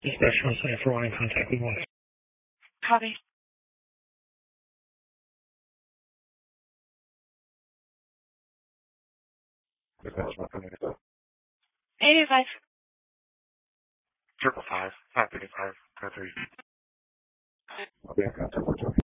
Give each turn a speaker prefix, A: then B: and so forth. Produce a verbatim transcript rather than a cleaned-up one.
A: Dispatch one seven four one in contact with one.
B: Copy.
C: Dispatch one seven eight.
B: eighty-five.
C: Triple five, five thirty-five, five three. I'll be in contact with you.